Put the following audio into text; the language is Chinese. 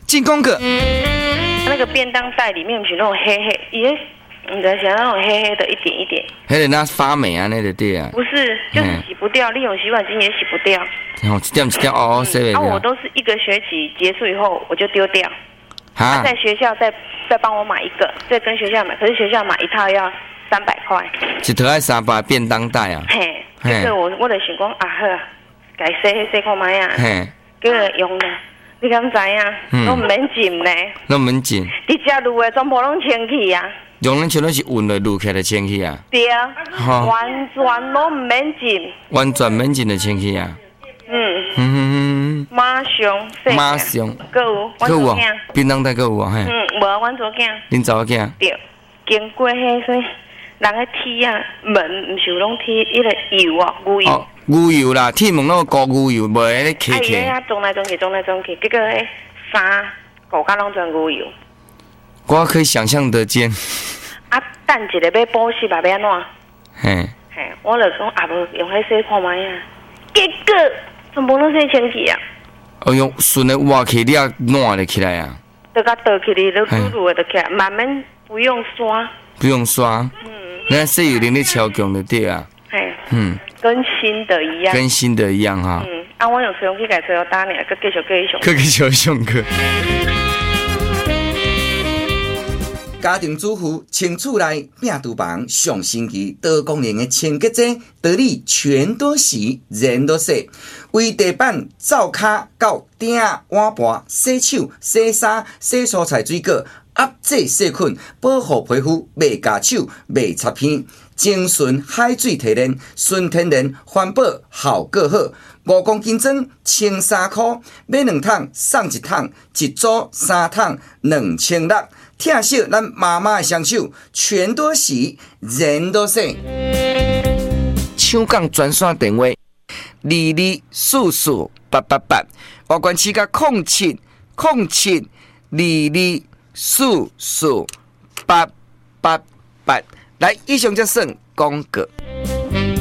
进攻个。 那个便当袋里面不是那种黑黑，你在想那种黑黑的一点一点。 迄个那发霉啊，那个对啊。 不是，就是洗不掉，利用洗碗巾也洗不掉。 哦，一点一点哦，洗的。 我都是一个学期结束以后我就丢掉。在学校再帮我买一个，再跟学校买，可是学校买一套要300块。 一套要300便当袋啊。 嘿，这个我就想讲好，该洗看卖啊。嘿，叫人用的。你敢知影？都唔免浸呢， 都唔免浸。 你遮卤的全部拢清气啊！ 用咱像拢是运了卤起来的清气啊。 对啊，完全拢唔免浸。 完全免浸的清气啊。 马上洗。 马上。 搁有，阮做囝。 便当袋搁有啊，嘿。 无阮做囝。 恁查某囝？ 对，经过迄说，人个铁啊门，毋是拢铁迄个油啊，牛油。 牛油啦，铁门那个高牛油，袂咧起起。 啊，装来装去，结果迄衫骨架拢全牛油。 我可以想象得见。 啊，等一个要补习啊，要安怎？嘿，我就讲无用迄洗看卖啊，结果全部拢洗清气啊。 用顺的挖起，你啊烂了起来啊。 就甲倒起哩，都嘟嘟的就起来，慢慢不用刷。 不用刷。那洗油灵咧超强就对啊。 跟新的一样。 跟新的一样哈。 我用吹风机改吹到打呢，佮继续上。 佮继续上课。 家庭主妇清厝内拼厨房上星期多功能的清洁剂，道理全都洗，人都洗。为地板、灶骹到鼎、碗盘、洗手、洗衫、洗蔬菜水果，压制细菌，保护皮肤，袂夹手，袂擦片。精纯海水提炼，纯天然环保，效果好。5公斤装清3块，买2桶送1桶，一组3桶2600。听惜咱妈妈的双手，全都洗，人都洗。 抢讲专线电话22448888，外关市甲070722448888。来，以上则算广告。